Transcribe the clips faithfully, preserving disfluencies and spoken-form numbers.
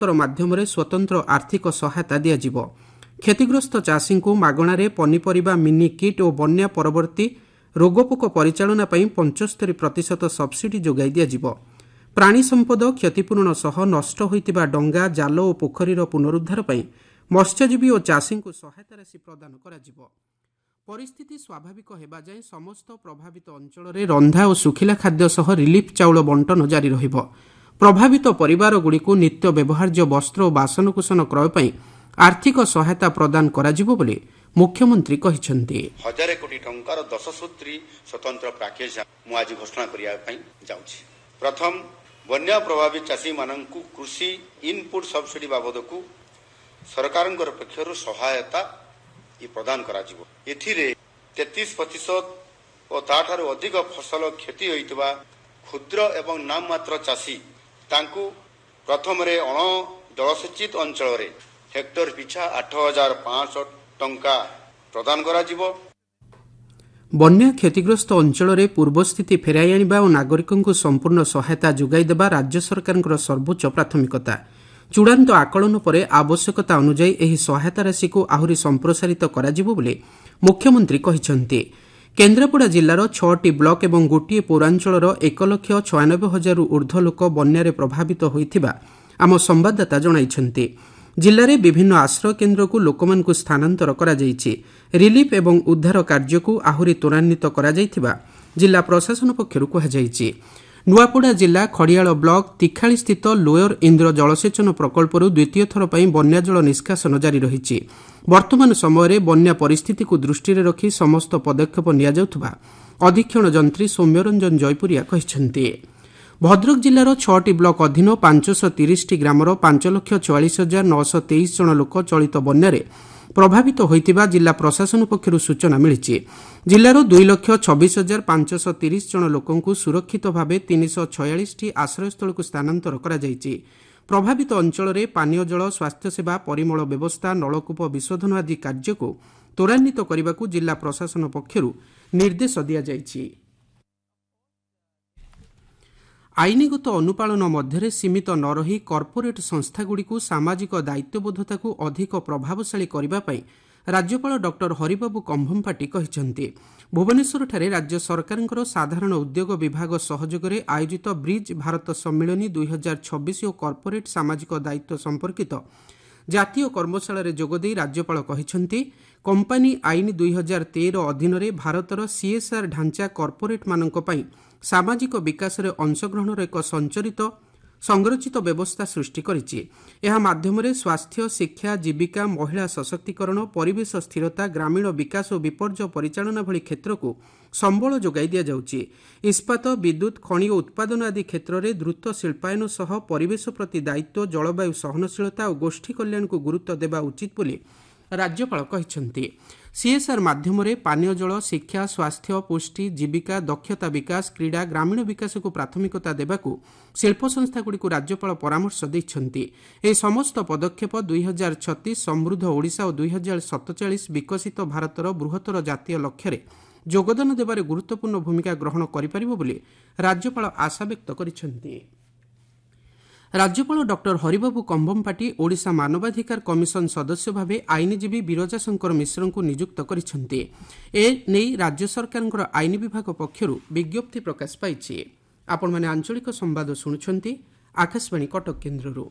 ମାଧ୍ୟମରେ ସ୍ୱତନ୍ତ୍ର ଆର୍ଥିକ ସହାୟତା ଦିଆଯିବ। କ୍ଷତିଗ୍ରସ୍ତ ଚାଷୀଙ୍କୁ ମାଗଣାରେ ପନିପରିବା ମିନି କିଟ୍ ଓ ବନ୍ୟା ପରବର୍ତ୍ତୀ ରୋଗପୋକ ପରିଚାଳନା ପାଇଁ ପଞ୍ଚସ୍ତରୀ ପ୍ରତିଶତ ସବ୍ସିଡି ଯୋଗାଇ ଦିଆଯିବ। ପ୍ରାଣୀ ସମ୍ପଦ କ୍ଷତିପୂରଣ ସହ ନଷ୍ଟ ହୋଇଥିବା ଡଙ୍ଗା, ଜାଲ ଓ ପୋଖରୀର ପୁନରୁଦ୍ଧାର ପାଇଁ ମତ୍ସ୍ୟଜୀବୀ ଓ ଚାଷୀଙ୍କୁ ସହାୟତା ରାଶି ପ୍ରଦାନ କରାଯିବ। ପରିସ୍ଥିତି ସ୍ୱାଭାବିକ ହେବା ଯାଏଁ ସମସ୍ତ ପ୍ରଭାବିତ ଅଞ୍ଚଳରେ ରନ୍ଧା ଓ ଶୁଖିଲା ଖାଦ୍ୟ ସହ ରିଲିଫ୍ ଚାଉଳ ବଣ୍ଟନ ଜାରି ରହିବ। ପ୍ରଭାବିତ ପରିବାରଗୁଡ଼ିକୁ ନିତ୍ୟ ବ୍ୟବହାର୍ଯ୍ୟ ବସ୍ତ୍ର ଓ ବାସନକୁସନ କ୍ରୟ ପାଇଁ ଆର୍ଥିକ ସହାୟତା ପ୍ରଦାନ କରାଯିବ ବୋଲି ମୁଖ୍ୟମନ୍ତ୍ରୀ କହିଛନ୍ତି। ହଜାରେ କୋଟି ଟଙ୍କାର ଦଶ ସୂତ୍ରୀ ସ୍ୱତନ୍ତ୍ର ପ୍ୟାକେଜ ମୁଁ ଆଜି ଘୋଷଣା କରିବା ପାଇଁ ଯାଉଛି। ପ୍ରଥମ, ବନ୍ୟା ପ୍ରଭାବିତ ଚାଷୀମାନଙ୍କୁ କୃଷି ଇନପୁଟ ସବସିଡି ବାବଦକୁ ସରକାରଙ୍କ ପକ୍ଷରୁ ସହାୟତା ପ୍ରଦାନ କରାଯିବ। ଏଥିରେ ତେତିଶ ପ୍ରତିଶତ ଓ ତାଠାରୁ ଅଧିକ ଫସଲ କ୍ଷତି ହୋଇଥିବା କ୍ଷୁଦ୍ର ଏବଂ ନାମମାତ୍ର ଚାଷୀ ତାଙ୍କୁ ପ୍ରଥମରେ ଅଣ ଜଳସେଚିତ ଅଞ୍ଚଳରେ ହେକ୍ଟର ପିଛା ଆଠ ହଜାର ପାଞ୍ଚଶହ ଟଙ୍କା ପ୍ରଦାନ କରାଯିବ। ବନ୍ୟା କ୍ଷତିଗ୍ରସ୍ତ ଅଞ୍ଚଳରେ ପୂର୍ବସ୍ଥିତି ଫେରାଇ ଆଣିବା ଓ ନାଗରିକଙ୍କୁ ସମ୍ପୂର୍ଣ୍ଣ ସହାୟତା ଯୋଗାଇ ଦେବା ରାଜ୍ୟ ସରକାରଙ୍କର ସର୍ବୋଚ୍ଚ ପ୍ରାଥମିକତା। ଚୂଡ଼ାନ୍ତ ଆକଳନ ପରେ ଆବଶ୍ୟକତା ଅନୁଯାୟୀ ଏହି ସହାୟତା ରାଶିକୁ ଆହୁରି ସମ୍ପ୍ରସାରିତ କରାଯିବ ବୋଲି ମୁଖ୍ୟମନ୍ତ୍ରୀ କହିଛନ୍ତି। କେନ୍ଦ୍ରାପଡ଼ା ଜିଲ୍ଲାର ଛଅଟି ବ୍ଲକ ଏବଂ ଗୋଟିଏ ପୌରାଞ୍ଚଳର ଏକ ଲକ୍ଷ ଛୟାନବେ ହଜାରରୁ ଉର୍ଦ୍ଧ୍ୱ ଲୋକ ବନ୍ୟାରେ ପ୍ରଭାବିତ ହୋଇଥିବା ଆମ ସମ୍ଭାଦଦାତା ଜଣାଇଛନ୍ତି। ଜିଲ୍ଲାରେ ବିଭିନ୍ନ ଆଶ୍ରୟ କେନ୍ଦ୍ରକୁ ଲୋକମାନଙ୍କୁ ସ୍ଥାନାନ୍ତର କରାଯାଇଛି। ରିଲିଫ୍ ଏବଂ ଉଦ୍ଧାର କାର୍ଯ୍ୟକୁ ଆହୁରି ତ୍ୱରାନ୍ୱିତ କରାଯାଇଥିବା ଜିଲ୍ଲା ପ୍ରଶାସନ ପକ୍ଷରୁ କୁହାଯାଇଛି। ନୂଆପଡ଼ା ଜିଲ୍ଲା ଖଡ଼ିଆଳ ବ୍ଲକ ତିଖାଳିସ୍ଥିତ ଲୋୟର ଇନ୍ଦ୍ର ଜଳସେଚନ ପ୍ରକଳ୍ପରୁ ଦ୍ୱିତୀୟ ଥର ପାଇଁ ବନ୍ୟାଜଳ ନିଷ୍କାସନ ଜାରି ରହିଛି। ବର୍ତ୍ତମାନ ସମୟରେ ବନ୍ୟା ପରିସ୍ଥିତିକୁ ଦୃଷ୍ଟିରେ ରଖି ସମସ୍ତ ପଦକ୍ଷେପ ନିଆଯାଉଥିବା ଅଧୀକ୍ଷଣ ଯନ୍ତ୍ରୀ ସୌମ୍ୟରଞ୍ଜନ ଜୟପୁରିଆ କହିଛନ୍ତି। ଭଦ୍ରକ ଜିଲ୍ଲାର ଛଅଟି ବ୍ଲକ ଅଧୀନ ପାଞ୍ଚଶହ ତିରିଶଟି ଗ୍ରାମର ପାଞ୍ଚ ଲକ୍ଷ ଚଉରାଳିଶ ହଜାର ନଅଶହ ତେଇଶ ଜଣ ଲୋକ ଚଳିତ ବନ୍ୟାରେ ପ୍ରଭାବିତ ହୋଇଥିବା ଜିଲ୍ଲା ପ୍ରଶାସନ ପକ୍ଷରୁ ସୂଚନା ମିଳିଛି। ଜିଲ୍ଲାର ଦୁଇ ଲକ୍ଷ ଛବିଶ ହଜାର ପାଞ୍ଚଶହ ତିରିଶ ଜଣ ଲୋକଙ୍କୁ ସୁରକ୍ଷିତ ଭାବେ ତିନିଶହ ଛୟାଳିଶଟି ଆଶ୍ରୟସ୍ଥଳକୁ ସ୍ଥାନାନ୍ତର କରାଯାଇଛି। ପ୍ରଭାବିତ ଅଞ୍ଚଳରେ ପାନୀୟ ଜଳ, ସ୍ୱାସ୍ଥ୍ୟସେବା, ପରିମଳ ବ୍ୟବସ୍ଥା, ନଳକୂପ ବିଶୋଧନ ଆଦି କାର୍ଯ୍ୟକୁ ତ୍ୱରାନ୍ୱିତ କରିବାକୁ ଜିଲ୍ଲା ପ୍ରଶାସନ ପକ୍ଷରୁ ନିର୍ଦ୍ଦେଶ ଦିଆଯାଇଛି। ଆଇନଗତ ଅନୁପାଳନ ମଧ୍ୟରେ ସୀମିତ ନ ରହି କର୍ପୋରେଟ୍ ସଂସ୍ଥାଗୁଡ଼ିକୁ ସାମାଜିକ ଦାୟିତ୍ୱବୋଧତାକୁ ଅଧିକ ପ୍ରଭାବଶାଳୀ କରିବା ପାଇଁ ରାଜ୍ୟପାଳ ଡକ୍ଟର ହରିବାବୁ କମ୍ଭମପାଟି କହିଛନ୍ତି। ଭୁବନେଶ୍ୱରଠାରେ ରାଜ୍ୟ ସରକାରଙ୍କର ସାଧାରଣ ଉଦ୍ୟୋଗ ବିଭାଗ ସହଯୋଗରେ ଆୟୋଜିତ ବ୍ରିଜ୍ ଭାରତ ସମ୍ମିଳନୀ ଦୁଇ ହଜାର ଛବିଶ ଓ କର୍ପୋରେଟ୍ ସାମାଜିକ ଦାୟିତ୍ୱ ସମ୍ପର୍କିତ ଜାତୀୟ କର୍ମଶାଳାରେ ଯୋଗଦେଇ ରାଜ୍ୟପାଳ କହିଛନ୍ତି, କମ୍ପାନୀ ଆଇନ ଦୁଇ ହଜାର ତେର ଅଧୀନରେ ଭାରତର ସିଏସ୍ଆର୍ ଢାଞ୍ଚା କର୍ପୋରେଟ୍ମାନଙ୍କ ପାଇଁ ସାମାଜିକ ବିକାଶରେ ଅଂଶଗ୍ରହଣର ଏକ ସଞ୍ଚରିତ ସଂରଚିତ ବ୍ୟବସ୍ଥା ସୃଷ୍ଟି କରିଛି। ଏହା ମାଧ୍ୟମରେ ସ୍ୱାସ୍ଥ୍ୟ, ଶିକ୍ଷା, ଜୀବିକା, ମହିଳା ସଶକ୍ତିକରଣ, ପରିବେଶ ସ୍ଥିରତା, ଗ୍ରାମୀଣ ବିକାଶ ଓ ବିପର୍ଯ୍ୟୟ ପରିଚାଳନା ଭଳି କ୍ଷେତ୍ରକୁ ସମ୍ବଳ ଯୋଗାଇ ଦିଆଯାଉଛି। ଇସ୍ପାତ, ବିଦ୍ୟୁତ୍, ଖଣି ଓ ଉତ୍ପାଦନ ଆଦି କ୍ଷେତ୍ରରେ ଦ୍ରୁତ ଶିଳ୍ପାୟନ ସହ ପରିବେଶ ପ୍ରତି ଦାୟିତ୍ୱ, ଜଳବାୟୁ ସହନଶୀଳତା ଓ ଗୋଷ୍ଠୀ କଲ୍ୟାଣକୁ ଗୁରୁତ୍ୱ ଦେବା ଉଚିତ ବୋଲି ରାଜ୍ୟପାଳ କହିଛନ୍ତି। ସିଏସ୍ଆର୍ ମାଧ୍ୟମରେ ପାନୀୟ ଜଳ, ଶିକ୍ଷା, ସ୍ୱାସ୍ଥ୍ୟ, ପୁଷ୍ଟି, ଜୀବିକା, ଦକ୍ଷତା ବିକାଶ, କ୍ରୀଡ଼ା, ଗ୍ରାମୀଣ ବିକାଶକୁ ପ୍ରାଥମିକତା ଦେବାକୁ ଶିଳ୍ପ ସଂସ୍ଥାଗୁଡ଼ିକୁ ରାଜ୍ୟପାଳ ପରାମର୍ଶ ଦେଇଛନ୍ତି। ଏହି ସମସ୍ତ ପଦକ୍ଷେପ ଦୁଇ ହଜାର ଛତିଶ ସମୃଦ୍ଧ ଓଡ଼ିଶା ଓ ଦୁଇ ହଜାର ସତଚାଳିଶ ବିକଶିତ ଭାରତର ବୃହତ୍ତର ଜାତୀୟ ଲକ୍ଷ୍ୟରେ ଯୋଗଦାନ ଦେବାରେ ଗୁରୁତ୍ୱପୂର୍ଣ୍ଣ ଭୂମିକା ଗ୍ରହଣ କରିପାରିବ ବୋଲି ରାଜ୍ୟପାଳ ଆଶାବ୍ୟକ୍ତ କରିଛନ୍ତି। ରାଜ୍ୟପାଳ ଡକ୍ଟର ହରିବାବୁ କମ୍ଭମପାଟି ଓଡ଼ିଶା ମାନବାଧିକାର କମିଶନ ସଦସ୍ୟ ଭାବେ ଆଇନଜୀବୀ ବିରଜା ଶଙ୍କର ମିଶ୍ରଙ୍କୁ ନିଯୁକ୍ତ କରିଛନ୍ତି। ଏ ନେଇ ରାଜ୍ୟ ସରକାରଙ୍କର ଆଇନ ବିଭାଗ ପକ୍ଷରୁ ବିଜ୍ଞପ୍ତି ପ୍ରକାଶ ପାଇଛି। ଆପଣମାନେ ଆଞ୍ଚଳିକ ସମ୍ବାଦ ଶୁଣୁଛନ୍ତି ଆକାଶବାଣୀ କଟକ କେନ୍ଦ୍ରରୁ।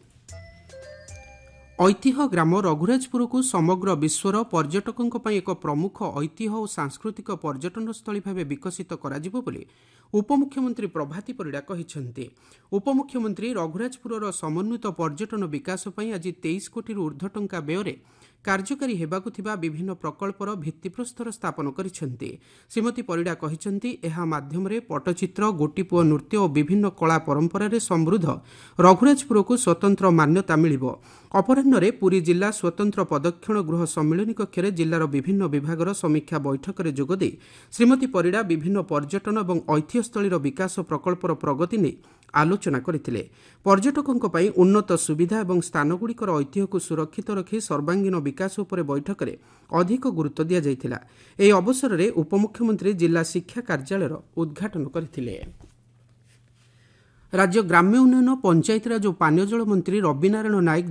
ଐତିହ୍ୟ ଗ୍ରାମ ରଘୁରାଜପୁରକୁ ସମଗ୍ର ବିଶ୍ୱର ପର୍ଯ୍ୟଟକଙ୍କ ପାଇଁ ଏକ ପ୍ରମୁଖ ଐତିହ୍ୟ ଓ ସାଂସ୍କୃତିକ ପର୍ଯ୍ୟଟନସ୍ଥଳୀ ଭାବେ ବିକଶିତ କରାଯିବ ବୋଲି ଉପମୁଖ୍ୟମନ୍ତ୍ରୀ ପ୍ରଭାତୀ ପରିଡ଼ା କହିଛନ୍ତି। ଉପମୁଖ୍ୟମନ୍ତ୍ରୀ ରଘୁରାଜପୁରର ସମନ୍ୱିତ ପର୍ଯ୍ୟଟନ ବିକାଶ ପାଇଁ ଆଜି ତେଇଶ କୋଟିରୁ ଉର୍ଦ୍ଧ୍ୱ ଟଙ୍କା ବ୍ୟୟରେ କାର୍ଯ୍ୟକାରୀ ହେବାକୁ ଥିବା ବିଭିନ୍ନ ପ୍ରକଳ୍ପର ଭିତ୍ତିପ୍ରସ୍ତର ସ୍ଥାପନ କରିଛନ୍ତି। ଶ୍ରୀମତୀ ପରିଡ଼ା କହିଛନ୍ତି, ଏହା ମାଧ୍ୟମରେ ପଟ୍ଟଚିତ୍ର, ଗୋଟିପୁଅ ନୃତ୍ୟ ଓ ବିଭିନ୍ନ କଳା ପରମ୍ପରାରେ ସମୃଦ୍ଧ ରଘୁରାଜପୁରକୁ ସ୍ୱତନ୍ତ୍ର ମାନ୍ୟତା ମିଳିବ। ଅପରାହ୍ନରେ ପୁରୀ ଜିଲ୍ଲା ସ୍ୱତନ୍ତ୍ର ପଦକ୍ଷଣ ଗୃହ ସମ୍ମିଳନୀ କକ୍ଷରେ ଜିଲ୍ଲାର ବିଭିନ୍ନ ବିଭାଗର ସମୀକ୍ଷା ବୈଠକରେ ଯୋଗଦେଇ ଶ୍ରୀମତୀ ପରିଡ଼ା ବିଭିନ୍ନ ପର୍ଯ୍ୟଟନ ଏବଂ ଐତିହ୍ୟସ୍ଥଳୀର ବିକାଶ ପ୍ରକଳ୍ପର ପ୍ରଗତି ନେଇ ଆଲୋଚନା କରିଥିଲେ। ପର୍ଯ୍ୟଟକଙ୍କ ପାଇଁ ଉନ୍ନତ ସୁବିଧା ଏବଂ ସ୍ଥାନଗୁଡ଼ିକର ଐତିହ୍ୟକୁ ସୁରକ୍ଷିତ ରଖି ସର୍ବାଙ୍ଗୀନ ବିକାଶ ଉପରେ ବୈଠକରେ ଅଧିକ ଗୁରୁତ୍ୱ ଦିଆଯାଇଥିଲା। ଏହି ଅବସରରେ ଉପମୁଖ୍ୟମନ୍ତ୍ରୀ ଜିଲ୍ଲା ଶିକ୍ଷା କାର୍ଯ୍ୟାଳୟର ଉଦ୍ଘାଟନ କରିଥିଲେ। ରାଜ୍ୟ ଗ୍ରାମ୍ୟ ଉନ୍ନୟନ ପଞ୍ଚାୟତିରାଜ ଓ ପାନୀୟ ଜଳ ମନ୍ତ୍ରୀ ରବିନାରାୟଣ ନାୟକ